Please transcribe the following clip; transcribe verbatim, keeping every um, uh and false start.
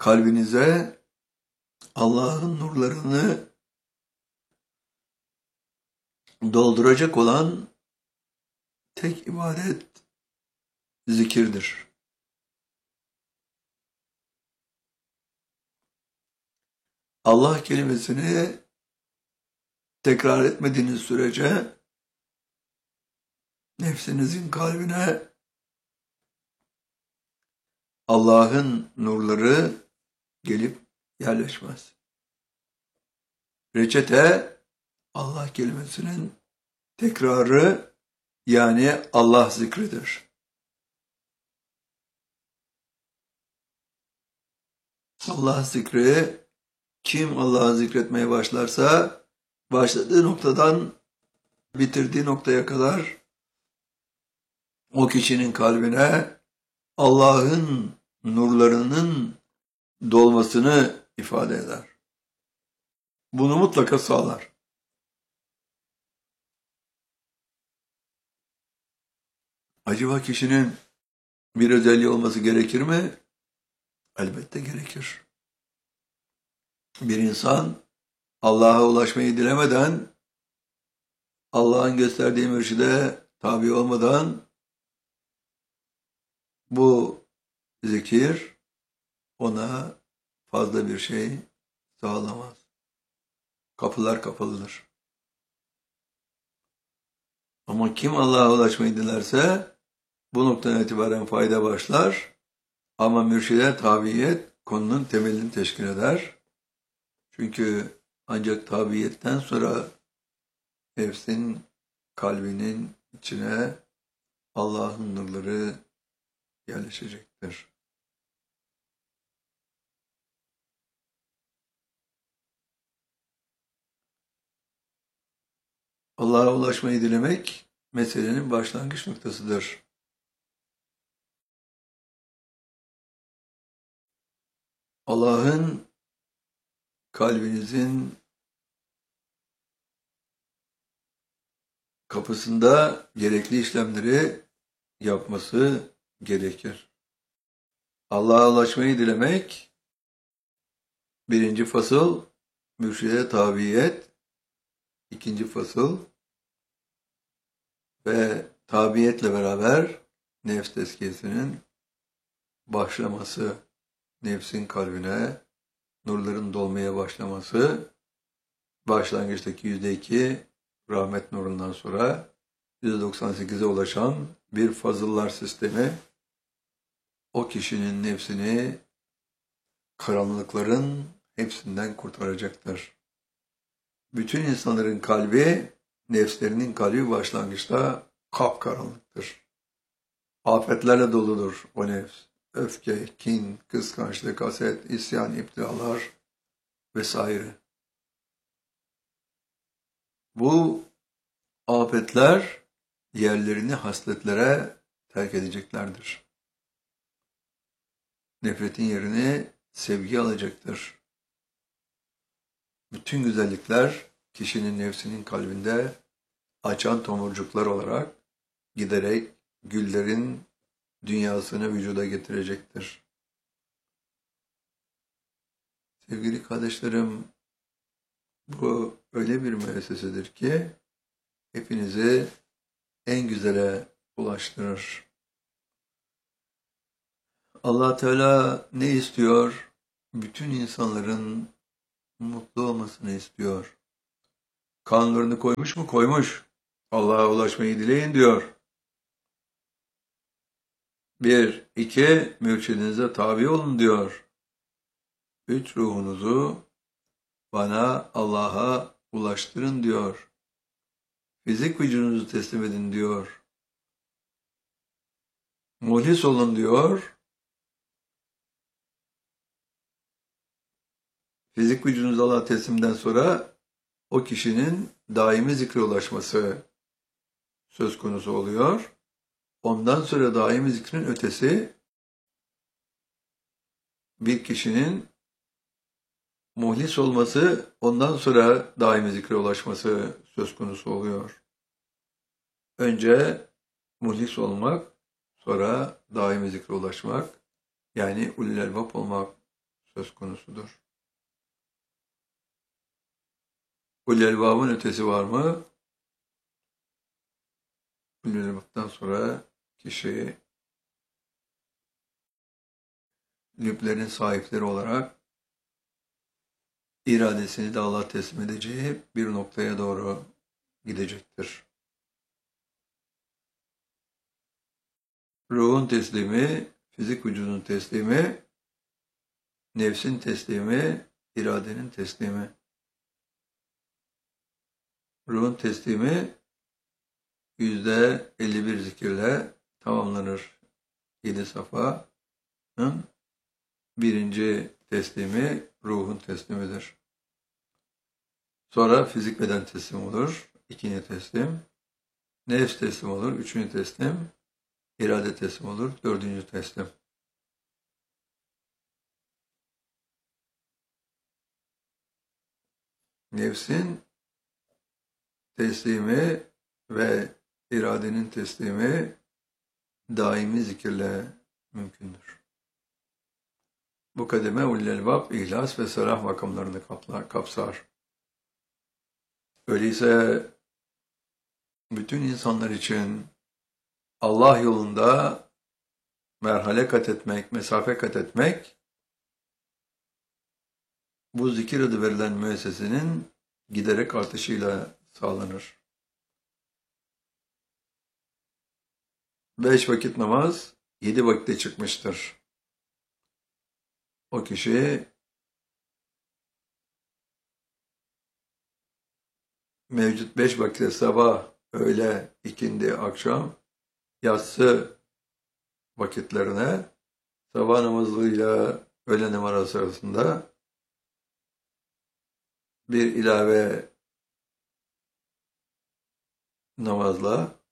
kalbinize Allah'ın nurlarını dolduracak olan tek ibadet zikirdir. Allah kelimesini tekrar etmediğiniz sürece nefsinizin kalbine Allah'ın nurları gelip yerleşmez. Reçete Allah kelimesinin tekrarı, yani Allah zikridir. Allah zikri, kim Allah'ı zikretmeye başlarsa başladığı noktadan bitirdiği noktaya kadar o kişinin kalbine Allah'ın nurlarının dolmasını ifade eder. Bunu mutlaka sağlar. Acaba kişinin bir özelliği olması gerekir mi? Elbette gerekir. Bir insan Allah'a ulaşmayı dilemeden, Allah'ın gösterdiği mürşide tabi olmadan bu zikir ona fazla bir şey sağlamaz. Kapılar kapalıdır. Ama kim Allah'a ulaşmayı dilerse bu noktadan itibaren fayda başlar. Ama mürşide tabiyet konunun temelini teşkil eder. Çünkü ancak tabiyetten sonra nefsin, kalbinin içine Allah'ın nurları yerleşecektir. Allah'a ulaşmayı dilemek meselenin başlangıç noktasıdır. Allah'ın kalbinizin kapısında gerekli işlemleri yapması gerekir. Allah'a ulaşmayı dilemek, birinci fasıl mürşide tabiyet, ikinci fasıl ve tabiyetle beraber nefs tezkiyesinin başlaması, nefsin kalbine nurların dolmaya başlaması, başlangıçtaki yüzde iki rahmet nurundan sonra yüzde doksan sekize ulaşan bir fazıllar sistemi, o kişinin nefsini karanlıkların hepsinden kurtaracaktır. Bütün insanların kalbi, nefslerinin kalbi başlangıçta kapkaranlıktır. Afetlerle doludur o nefs. Öfke, kin, kıskançlık, haset, isyan, iptilalar vesaire. Bu afetler yerlerini hasletlere terk edeceklerdir. Nefretin yerini sevgi alacaktır. Bütün güzellikler kişinin nefsinin kalbinde açan tomurcuklar olarak giderek güllerin dünyasını vücuda getirecektir. Sevgili kardeşlerim, bu öyle bir müessesedir ki hepinizi en güzele ulaştırır. Allah Teala ne istiyor? Bütün insanların mutlu olmasını istiyor. Kanunlarını koymuş mu? Koymuş. Allah'a ulaşmayı dileyin diyor. Bir, iki, mürşidinize tabi olun diyor. Üç, ruhunuzu bana, Allah'a ulaştırın diyor. Fizik vücudunuzu teslim edin diyor. Muhlis olun diyor. Fizik vücudunuzu Allah'a teslimden sonra o kişinin daimi zikre ulaşması söz konusu oluyor. Ondan sonra daimi zikrin ötesi bir kişinin muhlis olması, ondan sonra daimi zikre ulaşması söz konusu oluyor. Önce muhlis olmak, sonra daimi zikre ulaşmak, yani ulul elbab olmak söz konusudur. Ulul elbabın ötesi var mı? Ulul elbaptan sonra kişi lüblerin sahipleri olarak iradesini de Allah'a teslim edeceği bir noktaya doğru gidecektir. Ruhun teslimi, fizik vücudun teslimi, nefsin teslimi, iradenin teslimi. Ruhun teslimi yüzde elli bir zikirle tamamlanır. Yedi safanın birinci teslimi ruhun teslimidir. Sonra fizik beden teslim olur. İkinci teslim. Nefs teslim olur. Üçüncü teslim. İrade teslim olur. Dördüncü teslim. Nefsin teslimi ve iradenin teslimi daimi zikirle mümkündür. Bu kademe ulul elbab, ihlas ve selah makamlarını kaplar, kapsar. Öyleyse bütün insanlar için Allah yolunda merhale kat etmek, mesafe kat etmek, bu zikir adı verilen müessesenin giderek artışıyla sağlanır. Beş vakit namaz, yedi vakitte çıkmıştır. O kişi mevcut beş vakitte sabah, öğle, ikindi, akşam, yatsı vakitlerine sabah namazıyla öğle namazı arasında bir ilave namazla